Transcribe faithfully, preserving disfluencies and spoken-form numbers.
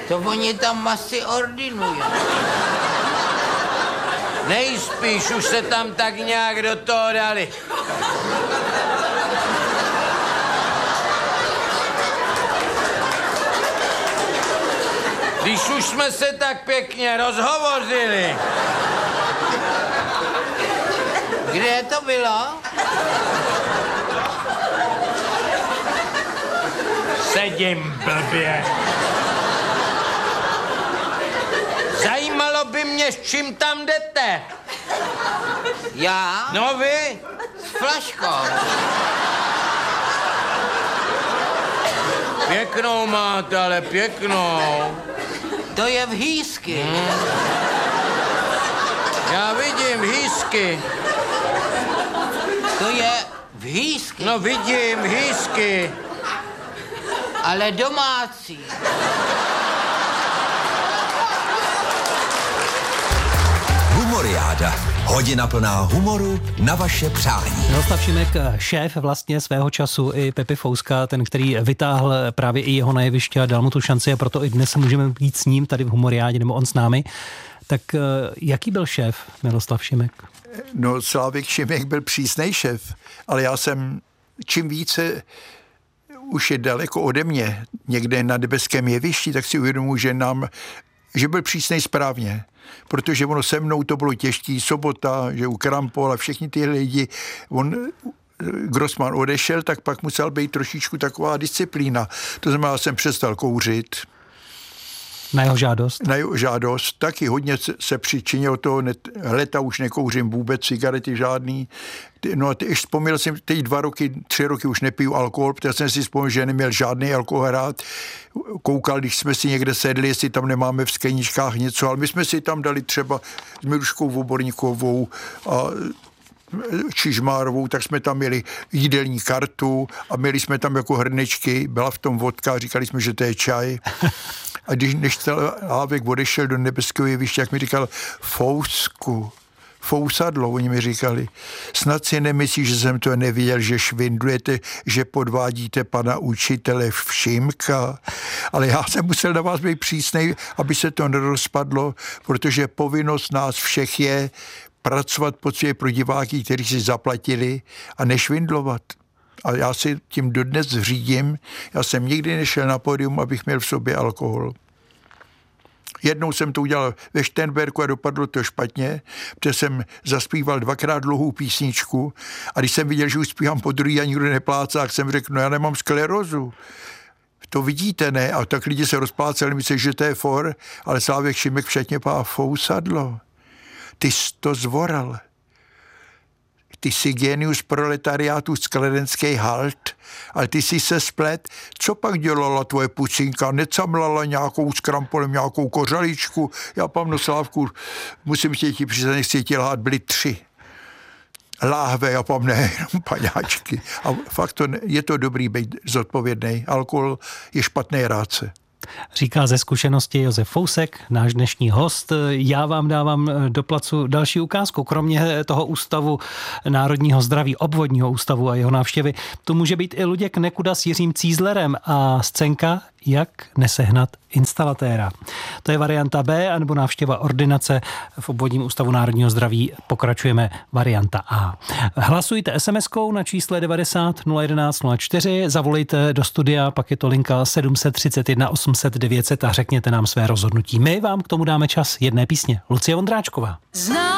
To oni tam masy ordinují. Nejspíš už se tam tak nějak do toho dali. Když už jsme se tak pěkně rozhovořili. Kde to bylo? Sedím blbě. Zajímalo by mě, s čím tam jdete. Já? No vy? S flaškou. Pěknou máte, ale pěknou. To je v hýsky. Hmm. Já vidím hýsky. To je v hýsky. No vidím hýsky. Ale domácí. Humoriáda. Hodina plná humoru na vaše přání. Miroslav Šimek, šéf vlastně svého času i Pepi Fouska, ten, který vytáhl právě i jeho na jeviště a dal mu tu šanci a proto i dnes můžeme být s ním tady v Humoriádě, nebo on s námi. Tak jaký byl šéf Miroslav Šimek? No, Slávek Šimek byl přísnej šéf, ale já jsem čím více už je daleko ode mě, někde na nebeském jevišti, tak si uvědomuji, že nám, že byl přísnej správně. Protože ono se mnou to bylo těžký, Sobota, že u Krampol a všichni ty lidi, on, Grossman odešel, tak pak musel být trošičku taková disciplína. To znamená, jsem přestal kouřit. Na jeho žádost? Na jeho žádost. Taky hodně se přičinilo toho, leta už nekouřím vůbec, cigarety žádný. No a teď vzpomněl jsem, teď dva roky, tři roky už nepiju alkohol, protože jsem si vzpomněl, že neměl žádný alkohol rád. Koukal, když jsme si někde sedli, jestli tam nemáme v skleničkách něco, ale my jsme si tam dali třeba s Miruškou Voborníkovou a Čižmárovou, tak jsme tam měli jídelní kartu a měli jsme tam jako hrnečky, byla v tom vodka, říkali jsme, že to je čaj. A když než Slávek odešel do nebeského jeviště, jak mi říkal, Fousku, Fousadlo, oni mi říkali, snad si nemyslíš, že jsem to neviděl, že švindlujete, že podvádíte pana učitele Všimka, ale já jsem musel na vás být přísnej, aby se to nerozpadlo, protože povinnost nás všech je pracovat poctivě pro diváky, kteří si zaplatili a nešvindlovat. A já si tím dodnes řídím. Já jsem nikdy nešel na pódium, abych měl v sobě alkohol. Jednou jsem to udělal ve Šternberku a dopadlo to špatně, protože jsem zaspíval dvakrát dlouhou písničku a když jsem viděl, že už zpívám po druhý a nikdo neplácá, tak jsem řekl, no já nemám sklerózu. To vidíte, ne? A tak lidi se rozpláceli, myslí, že to je for, ale Slávek Šimek všetně pá Fousadlo. Ty jsi to zvoral. Ty jsi genius proletariátu skladenský halt, ale ty jsi se splet. Co pak dělala tvoje pucinka? Necamlala nějakou s Krampolem, nějakou kořaličku? Já pamnu, Slávku, musím tě ti přiznat, nechci ti lhát, byly tři láhve, já pam ne, jenom paňáčky. A fakt to, je to dobrý být zodpovědný. Alkohol je špatný rádce. Říká ze zkušenosti Josef Fousek, náš dnešní host. Já vám dávám do placu další ukázku. Kromě toho ústavu národního zdraví, obvodního ústavu a jeho návštěvy, tu může být i Luděk Nekuda s Jiřím Cízlerem a scénka Jak nesehnat instalatéra. To je varianta B, anebo návštěva ordinace v obvodním ústavu národního zdraví. Pokračujeme varianta A. Hlasujte es em eskou na čísle devadesát nula jedenáct nula čtyři, zavolejte do studia, pak je to linka sedm set třicet jedna osm set devět set a řekněte nám své rozhodnutí. My vám k tomu dáme čas jedné písně. Lucie Vondráčková. Znám